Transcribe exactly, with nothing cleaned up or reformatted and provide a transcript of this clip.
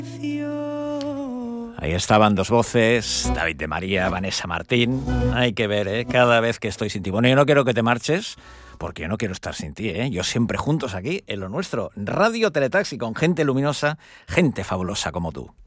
Ahí estaban dos voces, David de María, Vanessa Martín. Hay que ver, ¿eh? Cada vez que estoy sin ti. Bueno, yo no quiero que te marches, porque yo no quiero estar sin ti, ¿eh? Yo siempre juntos aquí, en lo nuestro. Radio Teletaxi, con gente luminosa, gente fabulosa como tú.